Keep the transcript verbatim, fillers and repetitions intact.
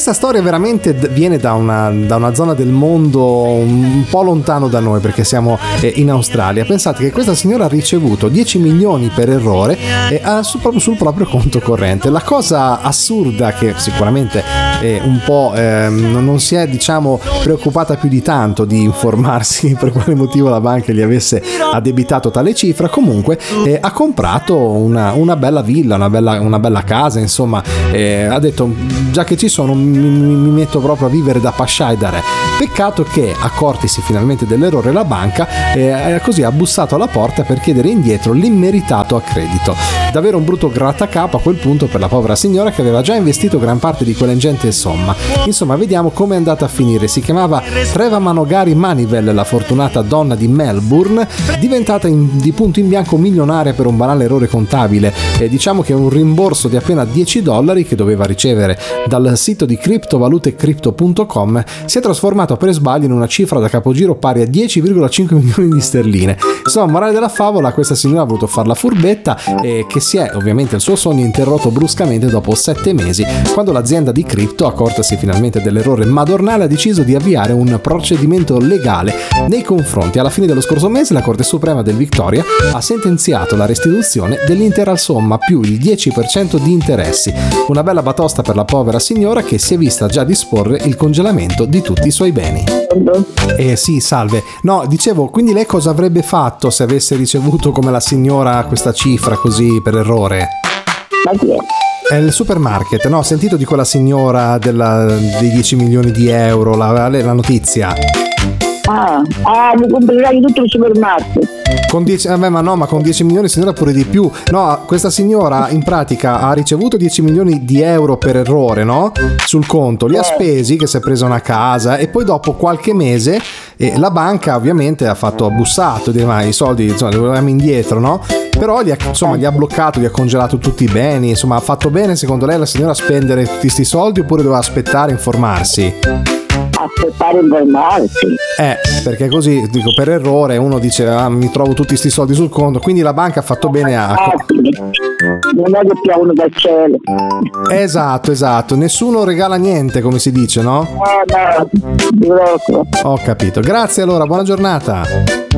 questa storia veramente d- viene da una, da una zona del mondo un po' lontano da noi, perché siamo eh, in Australia. Pensate che questa signora ha ricevuto dieci milioni per errore eh, a, su, proprio sul proprio conto corrente. La cosa assurda, che sicuramente eh, un po' eh, non si è, diciamo, preoccupata più di tanto di informarsi per quale motivo la banca gli avesse addebitato tale cifra, comunque eh, ha comprato una, una bella villa, una bella, una bella casa, insomma, eh, ha detto: già che ci sono mi, mi metto proprio a vivere da pascià e da re. Peccato che, accortisi finalmente dell'errore, la banca eh, così ha bussato alla porta per chiedere indietro l'immeritato accredito. Davvero un brutto grattacapo a quel punto per la povera signora, che aveva già investito gran parte di quella ingente somma. Insomma, vediamo come è andata a finire. Si chiamava Treva Manogari Manivel, la fortunata donna di Melbourne, diventata in, di punto in bianco milionaria per un banale errore contabile. E diciamo che un rimborso di appena dieci dollari che doveva ricevere dal sito di criptovalute crypto punto com si è trasformato per sbaglio in una cifra da capogiro pari a dieci virgola cinque milioni di sterline. Insomma, morale della favola, questa signora ha voluto far la furbetta, e che si è ovviamente il suo sogno interrotto bruscamente dopo sette mesi, quando l'azienda di cripto, accortasi finalmente dell'errore madornale, ha deciso di avviare un procedimento legale nei confronti. Alla fine dello scorso mese la Corte Suprema del Victoria ha sentenziato la restituzione dell'intera somma più il dieci per cento di interessi. Una bella batosta per la povera signora, che si è vista già disporre il congelamento di tutti i suoi beni. Eh sì, salve. No, dicevo, quindi lei cosa avrebbe fatto se avesse ricevuto come la signora questa cifra così per errore? Ma chi è? È il supermarket, no? Ho sentito di quella signora della, dei dieci milioni di euro, la, la notizia. Ah, ah, mi comprerai tutto il supermarket. Con dieci, vabbè, ma no, ma con dieci milioni signora pure di più. No, questa signora in pratica ha ricevuto dieci milioni di euro per errore, no? Sul conto, li ha spesi, che si è presa una casa, e poi dopo qualche mese eh, la banca ovviamente ha fatto ha bussato, di, ma i soldi insomma li volevamo indietro, no? Però gli ha, insomma, gli ha bloccato, gli ha congelato tutti i beni. Insomma, ha fatto bene secondo lei la signora a spendere tutti questi soldi, oppure doveva aspettare e informarsi? Aspettare informarsi. Eh, perché così, dico, per errore uno dice: ah, mi trovo tutti sti soldi sul conto, quindi la banca ha fatto bene a... Non è che piovono dal cielo. Esatto, esatto, nessuno regala niente, come si dice, no? No, no, di Ho capito. Grazie allora, buona giornata.